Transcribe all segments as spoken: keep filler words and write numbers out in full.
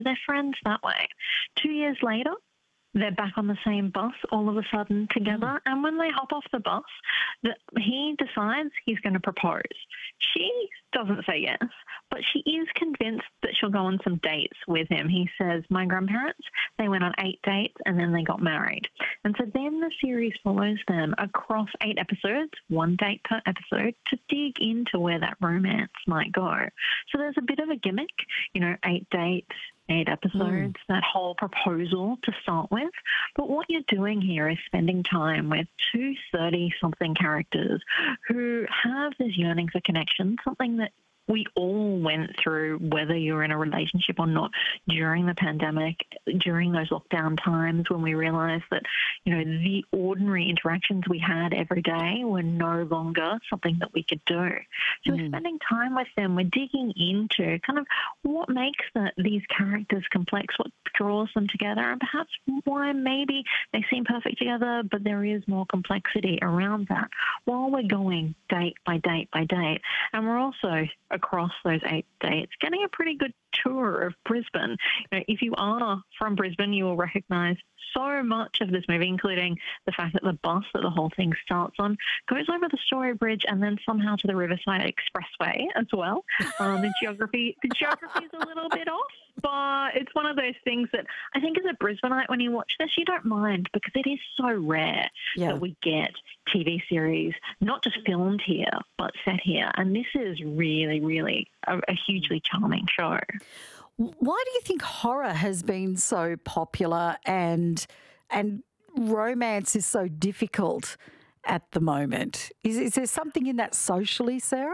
they're friends that way. Two years later, they're back on the same bus all of a sudden together. Mm. And when they hop off the bus, the, he decides he's going to propose. She doesn't say yes, but she is convinced that she'll go on some dates with him. He says, my grandparents, they went on eight dates and then they got married. And so then the series follows them across eight episodes, one date per episode, to dig into where that romance might go. So there's a bit of a gimmick, you know, eight dates, eight episodes, mm. that whole proposal to start with. But what you're doing here is spending time with two thirty-something characters who have this yearning for connection, something that we all went through, whether you're in a relationship or not, during the pandemic, during those lockdown times when we realized that, you know, the ordinary interactions we had every day were no longer something that we could do. So mm. we're spending time with them. We're digging into kind of what makes the, these characters complex, what draws them together, and perhaps why maybe they seem perfect together, but there is more complexity around that while we're going date by date by date. And we're also across those eight dates, getting a pretty good tour of Brisbane. You know, if you are from Brisbane, you will recognise so much of this movie, including the fact that the bus that the whole thing starts on goes over the Story Bridge and then somehow to the Riverside Expressway as well. Um, the geography, the geography is a little bit off, but it's one of those things that I think as a Brisbaneite, when you watch this, you don't mind because it is so rare yeah. that we get T V series not just filmed here but set here, and this is really, really a, a hugely charming show. Why do you think horror has been so popular and and romance is so difficult at the moment? Is, is there something in that socially, Sarah?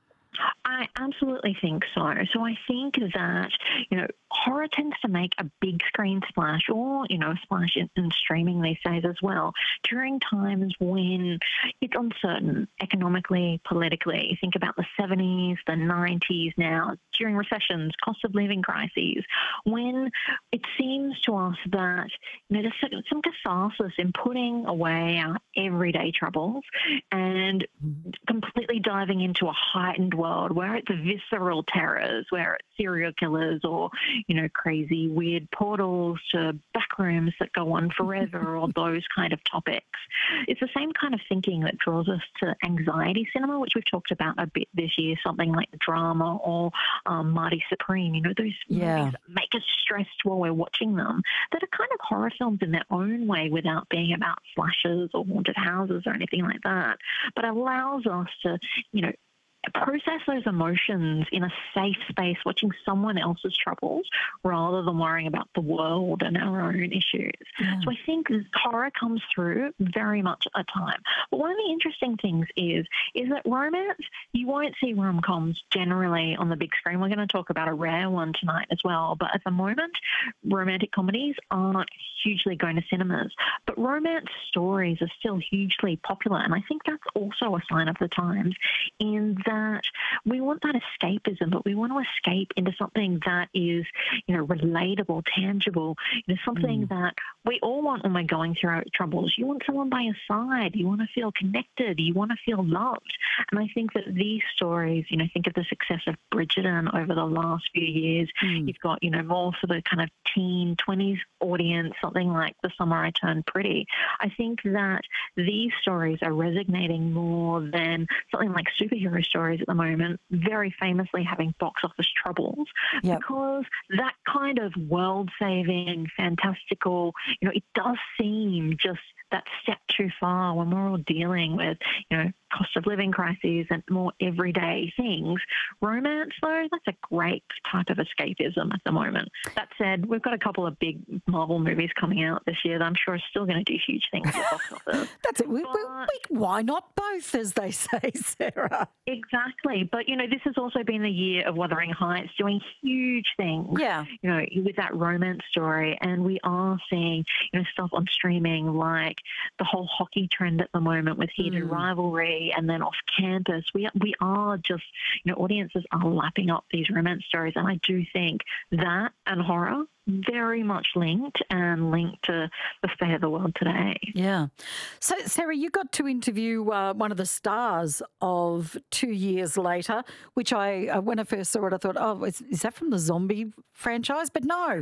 I absolutely think so. So I think that, you know, horror tends to make a big screen splash or, you know, a splash in, in streaming these days as well during times when it's uncertain economically, politically. You think about the seventies, the nineties now, during recessions, cost of living crises, when it seems to us that, you know, there's some catharsis in putting away our everyday troubles and completely diving into a heightened world where it's visceral terrors, where it's serial killers or, you know, crazy weird portals to back rooms that go on forever or those kind of topics. It's the same kind of thinking that draws us to anxiety cinema, which we've talked about a bit this year, something like Drama or um, Marty Supreme, you know, those yeah. movies that make us stressed while we're watching them, that are kind of horror films in their own way without being about slashes or haunted houses or anything like that, but allows us to, you know, process those emotions in a safe space, watching someone else's troubles rather than worrying about the world and our own issues. Yeah. So I think horror comes through very much at a time. But one of the interesting things is, is that romance, you won't see rom-coms generally on the big screen. We're going to talk about a rare one tonight as well. But at the moment, romantic comedies aren't hugely going to cinemas. But romance stories are still hugely popular. And I think that's also a sign of the times in that that we want that escapism, but we want to escape into something that is, you know, relatable, tangible, you know, something mm. that we all want when we're going through our troubles. You want someone by your side. You want to feel connected. You want to feel loved. And I think that these stories, you know, think of the success of Bridgerton over the last few years. Mm. You've got, you know, more for the kind of teen, twenties audience, something like The Summer I Turned Pretty. I think that these stories are resonating more than something like superhero stories at the moment, very famously having box office troubles, yep. because that kind of world-saving, fantastical, you know, it does seem just that step too far when we're all dealing with, you know, cost of living crises and more everyday things. Romance, though, that's a great type of escapism at the moment. That said, we've got a couple of big Marvel movies coming out this year that I'm sure are still going to do huge things at the box office. That's it. We, but, we, we, why not both, as they say, Sarah? Exactly. But, you know, this has also been the year of Wuthering Heights doing huge things, yeah. you know, with that romance story. And we are seeing, you know, stuff on streaming like the whole hockey trend at the moment with heated mm. rivalry degree and then off campus. We we are just, you know, audiences are lapping up these romance stories, and I do think that and horror very much linked and linked to the state of the world today. Yeah. So, Sarah, you got to interview uh, one of the stars of Two Years Later, which I, uh, when I first saw it, I thought, oh, is, is that from the zombie franchise? But no,